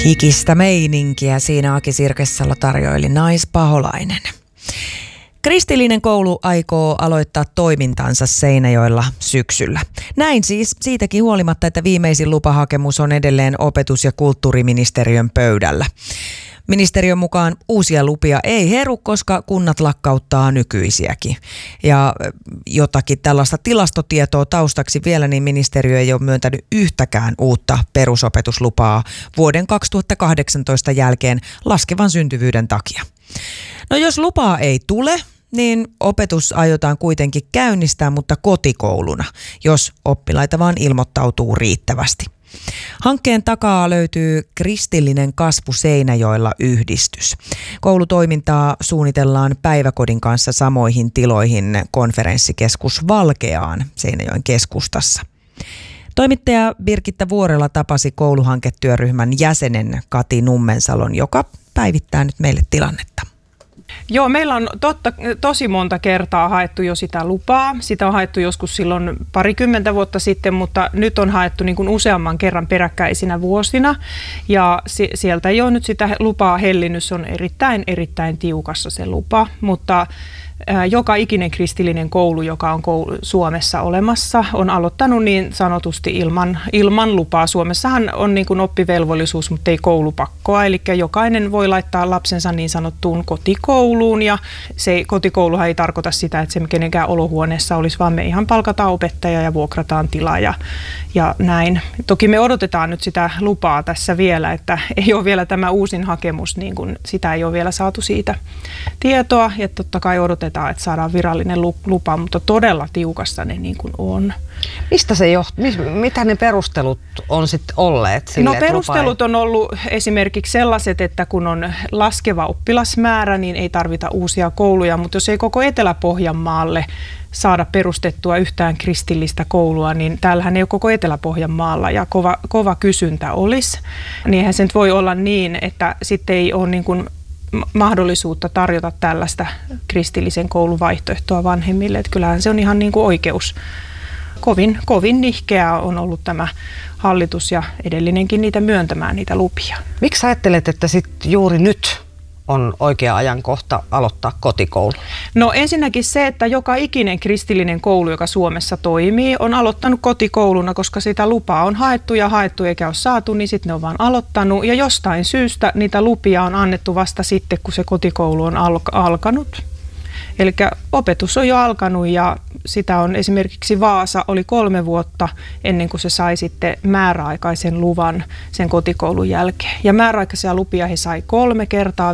Hikistä meininkiä siinä Aki Sirkessalo tarjoili Naispaholainen. Kristillinen koulu aikoo aloittaa toimintansa Seinäjoella syksyllä. Näin siis siitäkin huolimatta, että viimeisin lupahakemus on edelleen opetus- ja kulttuuriministeriön pöydällä. Ministeriön mukaan uusia lupia ei heru, koska kunnat lakkauttaa nykyisiäkin. Ja jotakin tällaista tilastotietoa taustaksi vielä, niin ministeriö ei ole myöntänyt yhtäkään uutta perusopetuslupaa vuoden 2018 jälkeen laskevan syntyvyyden takia. No jos lupaa ei tule, niin opetus aiotaan kuitenkin käynnistää, mutta kotikouluna, jos oppilaita vaan ilmoittautuu riittävästi. Hankkeen takaa löytyy Kristillinen kasvu Seinäjoella -yhdistys. Koulutoimintaa suunnitellaan päiväkodin kanssa samoihin tiloihin konferenssikeskus Valkeaan Seinäjoen keskustassa. Toimittaja Birgitta Vuorela tapasi kouluhanketyöryhmän jäsenen Kati Nummensalon, joka päivittää nyt meille tilannetta. Joo, meillä on tosi monta kertaa haettu jo sitä lupaa. Sitä on haettu joskus silloin parikymmentä vuotta sitten, mutta nyt on haettu niin kuin useamman kerran peräkkäisinä vuosina. Ja sieltä ei ole nyt sitä lupaa hellinnyt, se on erittäin tiukassa se lupa, mutta joka ikinen kristillinen koulu, joka on Suomessa olemassa, on aloittanut niin sanotusti ilman lupaa. Suomessahan on niin kuin oppivelvollisuus, mutta ei koulupakkoa, eli jokainen voi laittaa lapsensa niin sanottuun kotikouluun, ja se kotikouluhan ei tarkoita sitä, että se kenenkään olohuoneessa olisi, vaan me ihan palkataan opettaja ja vuokrataan tila ja näin. Toki me odotetaan nyt sitä lupaa tässä vielä, että ei ole vielä tämä uusin hakemus, niin kuin sitä ei ole vielä saatu siitä tietoa, ja totta kai odotetaan, että saadaan virallinen lupa, mutta todella tiukassa ne niin kuin on. Mistä se johtuu? Mitä ne perustelut on sitten olleet sille, perustelut on ollut esimerkiksi sellaiset, että kun on laskeva oppilasmäärä, niin ei tarvita uusia kouluja, mutta jos ei koko Etelä-Pohjanmaalle saada perustettua yhtään kristillistä koulua, niin täällähän ei ole koko Etelä-Pohjanmaalla ja kova kysyntä olisi. Niinhän se nyt voi olla niin, että sitten ei ole niin kuin mahdollisuutta tarjota tällaista kristillisen koulun vaihtoehtoa vanhemmille. Että kyllähän se on ihan niin kuin oikeus. Kovin nihkeää on ollut tämä hallitus ja edellinenkin niitä myöntämään niitä lupia. Miksi ajattelet, että sitten juuri nyt on oikea ajankohta aloittaa kotikoulu? No ensinnäkin se, että joka ikinen kristillinen koulu, joka Suomessa toimii, on aloittanut kotikouluna, koska sitä lupaa on haettu eikä ole saatu, niin sitten ne on vaan aloittanut. Ja jostain syystä niitä lupia on annettu vasta sitten, kun se kotikoulu on alkanut. Eli opetus on jo alkanut ja sitä on esimerkiksi Vaasa oli 3 vuotta ennen kuin se sai sitten määräaikaisen luvan sen kotikoulun jälkeen. Ja määräaikaisia lupia he sai 3 kertaa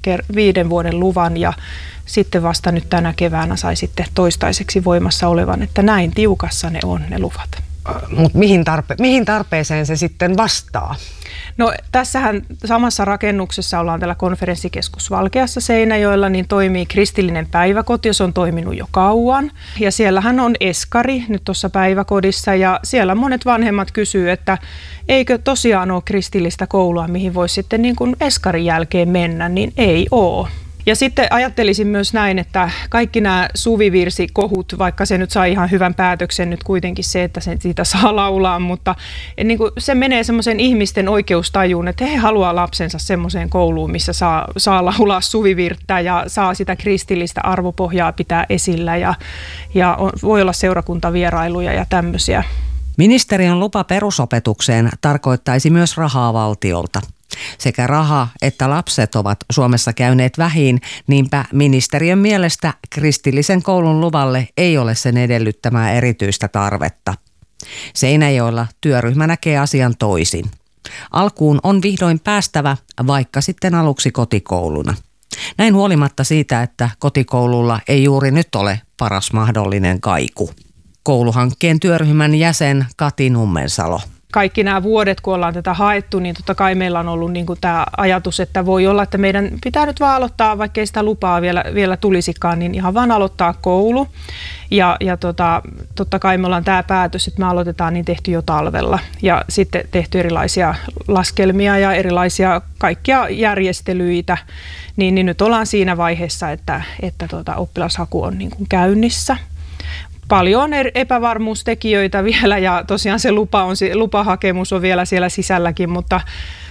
5 vuoden luvan ja sitten vasta nyt tänä keväänä sai sitten toistaiseksi voimassa olevan, että näin tiukassa ne on ne luvat. Mutta mihin tarpeeseen se sitten vastaa? No tässähän samassa rakennuksessa ollaan tällä konferenssikeskus Valkeassa Seinäjoella, niin toimii kristillinen päiväkoti, se on toiminut jo kauan. Ja siellähän on eskari nyt tuossa päiväkodissa ja siellä monet vanhemmat kysyy, että eikö tosiaan ole kristillistä koulua, mihin voisi sitten niin kuin eskarin jälkeen mennä, niin ei ole. Ja sitten ajattelisin myös näin, että kaikki nämä suvivirsikohut, vaikka se nyt sai ihan hyvän päätöksen nyt kuitenkin se, että se siitä saa laulaa, mutta niin kuin se menee semmoisen ihmisten oikeustajuun, että he haluaa lapsensa semmoiseen kouluun, missä saa laulaa suvivirttä ja saa sitä kristillistä arvopohjaa pitää esillä ja voi olla seurakuntavierailuja ja tämmöisiä. Ministeriön lupa perusopetukseen tarkoittaisi myös rahaa valtiolta. Sekä raha että lapset ovat Suomessa käyneet vähiin, niinpä ministeriön mielestä kristillisen koulun luvalle ei ole sen edellyttämää erityistä tarvetta. Seinäjoella työryhmä näkee asian toisin. Alkuun on vihdoin päästävä, vaikka sitten aluksi kotikouluna. Näin huolimatta siitä, että kotikoululla ei juuri nyt ole paras mahdollinen kaiku. Kouluhankkeen työryhmän jäsen Kati Nummensalo. Kaikki nämä vuodet, kun ollaan tätä haettu, niin totta kai meillä on ollut niin kuin tämä ajatus, että voi olla, että meidän pitää nyt vaan aloittaa, vaikkei sitä lupaa vielä tulisikaan, niin ihan vaan aloittaa koulu. Ja totta kai me ollaan tämä päätös, että me aloitetaan, niin tehty jo talvella. Ja sitten tehty erilaisia laskelmia ja erilaisia kaikkia järjestelyitä, niin nyt ollaan siinä vaiheessa, että oppilashaku on niin kuin käynnissä. Paljon on epävarmuustekijöitä vielä ja tosiaan se lupahakemus on vielä siellä sisälläkin, mutta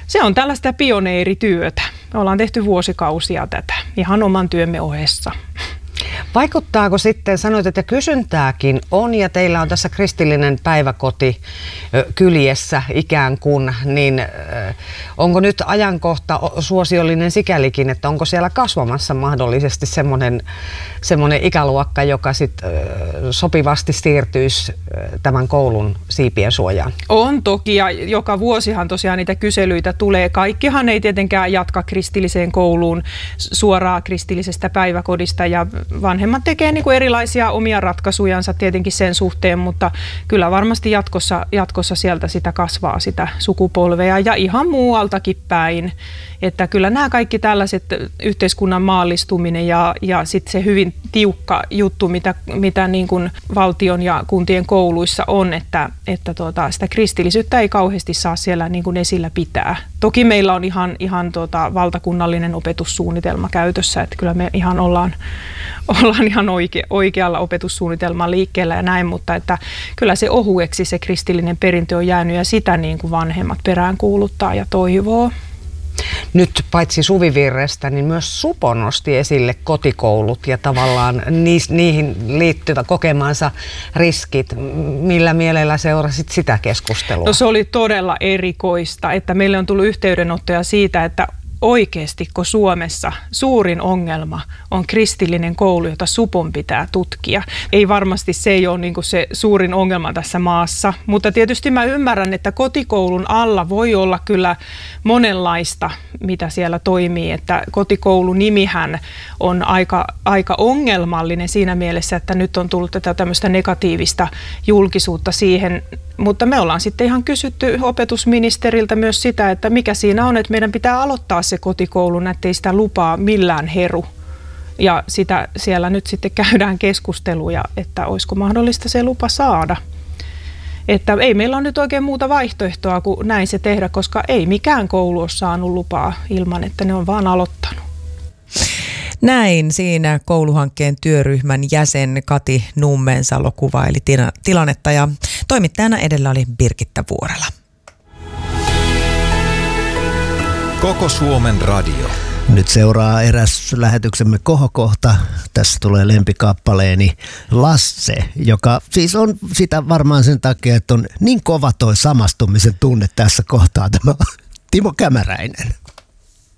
Se on tällaista pioneerityötä. Me ollaan tehty vuosikausia tätä ihan oman työmme ohessa. Vaikuttaako sitten, sanoit, että kysyntääkin on ja teillä on tässä kristillinen päiväkoti kyljessä ikään kuin, niin onko nyt ajankohta suosiollinen sikälikin, että onko siellä kasvamassa mahdollisesti semmoinen ikäluokka, joka sitten sopivasti siirtyisi tämän koulun siipien suojaan? On toki, ja joka vuosihan tosiaan niitä kyselyitä tulee. Kaikkihan ei tietenkään jatka kristilliseen kouluun suoraan kristillisestä päiväkodista, ja vanhemmat tekee niin kuin erilaisia omia ratkaisujansa tietenkin sen suhteen, mutta kyllä varmasti jatkossa sieltä sitä kasvaa sitä sukupolvea ja ihan muualtakin päin. Että kyllä nämä kaikki tällaiset yhteiskunnan maallistuminen ja sitten se hyvin tiukka juttu, mitä niin kuin valtion ja kuntien kouluissa on, että sitä kristillisyyttä ei kauheasti saa siellä niin kuin esillä pitää. Toki meillä on ihan valtakunnallinen opetussuunnitelma käytössä, että kyllä me ihan ollaan ihan oikealla opetussuunnitelman liikkeellä ja näin, mutta että kyllä se ohueksi se kristillinen perintö on jäänyt ja sitä niin kuin vanhemmat peräänkuuluttaa ja toivoo. Nyt paitsi Suvivirrestä, niin myös Supo nosti esille kotikoulut ja tavallaan niihin liittyvät kokemansa riskit. Millä mielellä seurasit sitä keskustelua? No se oli todella erikoista, että meille on tullut yhteydenottoja siitä, että oikeastiko Suomessa suurin ongelma on kristillinen koulu, jota Supon pitää tutkia. Ei varmasti se ei ole niin kuin se suurin ongelma tässä maassa, mutta tietysti mä ymmärrän, että kotikoulun alla voi olla kyllä monenlaista, mitä siellä toimii, että kotikoulun nimihän on aika ongelmallinen siinä mielessä, että nyt on tullut tätä tämmöistä negatiivista julkisuutta siihen, mutta me ollaan sitten ihan kysytty opetusministeriltä myös sitä, että mikä siinä on, että meidän pitää aloittaa se kotikoulu, ettei sitä lupaa millään heru. Ja sitä siellä nyt sitten käydään keskusteluja, että olisiko mahdollista se lupa saada. Että ei meillä on nyt oikein muuta vaihtoehtoa kuin näin se tehdä, koska ei mikään koulu ole saanut lupaa ilman, että ne on vaan aloittanut. Näin siinä kouluhankkeen työryhmän jäsen Kati Nummensalo kuvaili tilannetta ja toimittajana edellä oli Birgitta Vuorela. Koko Suomen radio. Nyt seuraa eräs lähetyksemme kohokohta. Tässä tulee lempikappaleeni Lasse, joka siis on sitä varmaan sen takia, että on niin kova toi samastumisen tunne tässä kohtaa. Tämä Timo Kämäräinen.